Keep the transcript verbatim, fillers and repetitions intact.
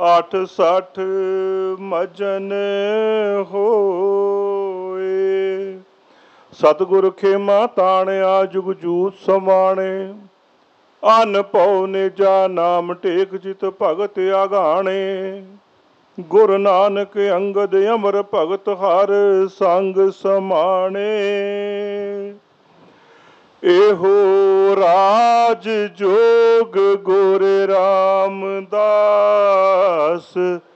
आठ साठ मजन होए। सतगुर खेमा ताणिया जुग जूत समाणे। अन पौ निजा नाम टेक चित भगत आगाणे। गुरु नानक अंगद अमर भगत हर संग समाणे। एहो राज जोग गुर रामदास